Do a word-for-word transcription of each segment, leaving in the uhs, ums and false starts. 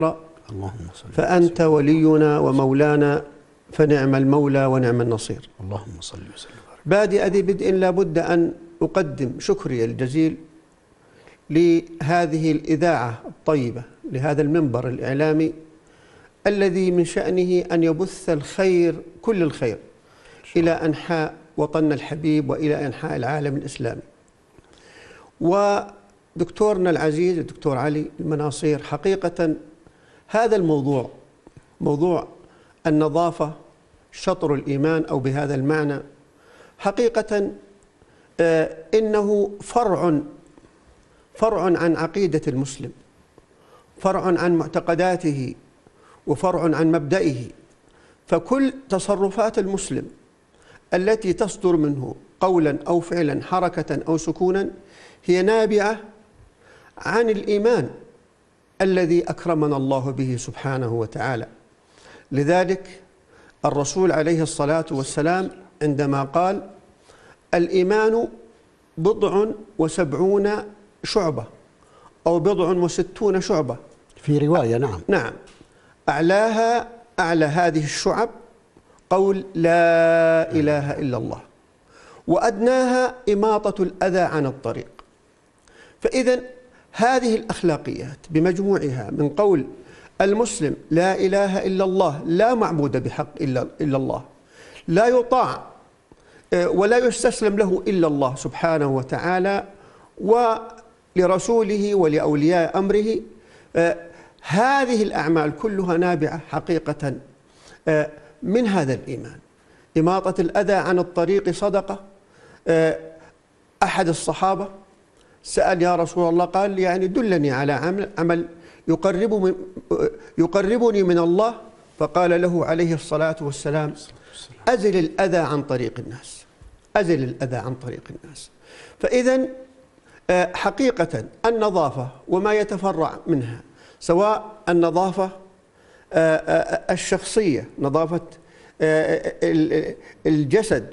اللهم صل فأنت ولينا ومولانا فنعم المولى ونعم النصير. اللهم صل وسلم. بادئ ذي بدء لابد أن أقدم شكري الجزيل لهذه الإذاعة الطيبة، لهذا المنبر الإعلامي الذي من شأنه أن يبث الخير كل الخير إلى أنحاء وطننا الحبيب وإلى أنحاء العالم الإسلامي. ودكتورنا العزيز الدكتور علي المناصير، حقيقة هذا الموضوع، موضوع النظافة شطر الإيمان أو بهذا المعنى، حقيقة إنه فرع فرع عن عقيدة المسلم، فرع عن معتقداته، وفرع عن مبدئه. فكل تصرفات المسلم التي تصدر منه قولا أو فعلا، حركة أو سكونا، هي نابعة عن الإيمان الذي أكرمنا الله به سبحانه وتعالى. لذلك الرسول عليه الصلاة والسلام عندما قال: الإيمان بضع وسبعون شعبة أو بضع وستون شعبة، في رواية نعم نعم أعلاها أعلى هذه الشعب قول لا إله إلا الله، وأدناها إماطة الأذى عن الطريق. فإذا هذه الأخلاقيات بمجموعها من قول المسلم لا إله إلا الله، لا معبود بحق إلا إلا الله، لا يطاع ولا يستسلم له إلا الله سبحانه وتعالى ولرسوله ولأولياء أمره، هذه الأعمال كلها نابعة حقيقة من هذا الإيمان. إماطة الأذى عن الطريق صدقة. أحد الصحابة سأل يا رسول الله، قال يعني دلني على عمل عمل يقرب من يقربني من الله، فقال له عليه الصلاة والسلام: أزل الأذى عن طريق الناس، أزل الأذى عن طريق الناس. فإذا حقيقة النظافة وما يتفرع منها، سواء النظافة الشخصية، نظافة الجسد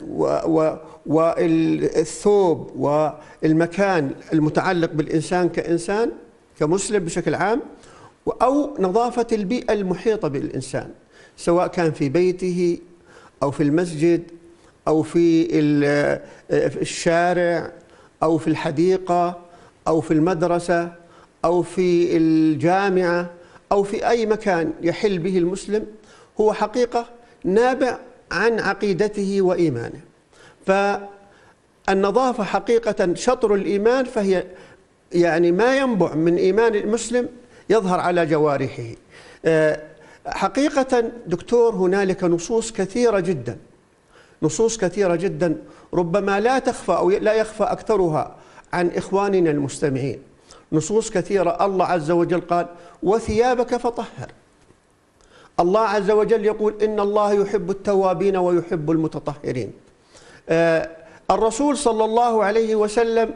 والثوب والمكان المتعلق بالإنسان كإنسان كمسلم بشكل عام، أو نظافة البيئة المحيطة بالإنسان، سواء كان في بيته أو في المسجد أو في الشارع أو في الحديقة أو في المدرسة أو في الجامعة أو في أي مكان يحل به المسلم، هو حقيقة نابع عن عقيدته وإيمانه. فالنظافة حقيقة شطر الإيمان، فهي يعني ما ينبع من إيمان المسلم يظهر على جوارحه. حقيقة دكتور، هنالك نصوص كثيرة جدا، نصوص كثيرة جدا ربما لا تخفى أو لا يخفى أكثرها عن إخواننا المستمعين. نصوص كثيرة الله عز وجل قال: وثيابك فطهر. الله عز وجل يقول: إن الله يحب التوابين ويحب المتطهرين. آه الرسول صلى الله عليه وسلم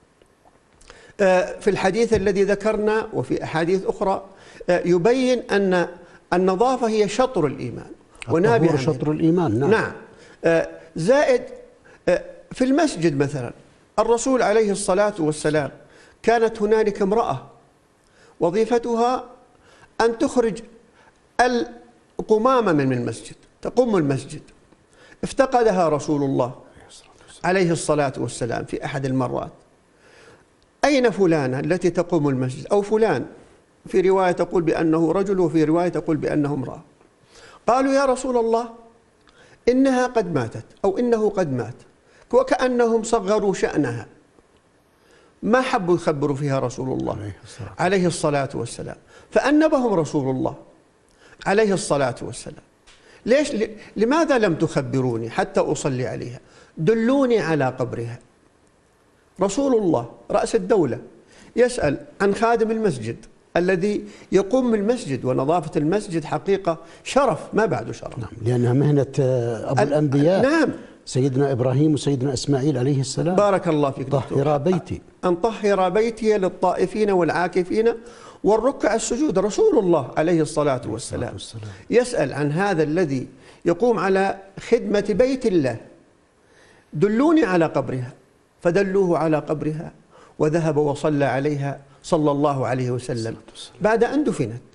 آه في الحديث الذي ذكرنا وفي أحاديث أخرى آه يبين أن النظافة هي شطر الإيمان ونابع شطر الإيمان. نعم, نعم. آه زائد آه في المسجد مثلا، الرسول عليه الصلاة والسلام كانت هنالك امرأة وظيفتها أن تخرج القمامة من المسجد، تقم المسجد. افتقدها رسول الله عليه الصلاة والسلام في أحد المرات: أين فلانة التي تقوم المسجد؟ أو فلان، في رواية تقول بأنه رجل وفي رواية تقول بأنه امرأة. قالوا: يا رسول الله، إنها قد ماتت أو إنه قد مات، وكأنهم صغروا شأنها، ما حبوا يخبروا فيها رسول الله عليه الصلاة والسلام. فأنبهم رسول الله عليه الصلاة والسلام: ليش لماذا لم تخبروني حتى أصلي عليها؟ دلوني على قبرها. رسول الله رأس الدولة يسأل عن خادم المسجد الذي يقوم المسجد، ونظافة المسجد حقيقة شرف ما بعده شرف. نعم، لأنها مهنة أبو الأنبياء. نعم، سيدنا إبراهيم وسيدنا إسماعيل عليه السلام. بارك الله فيك. طهر بيتي، أن طهر بيتي للطائفين والعاكفين والركع السجود. رسول الله عليه الصلاة والسلام يسأل عن هذا الذي يقوم على خدمة بيت الله: دلوني على قبرها. فدلوه على قبرها وذهب وصلى عليها صلى الله عليه وسلم بعد أن دفنت.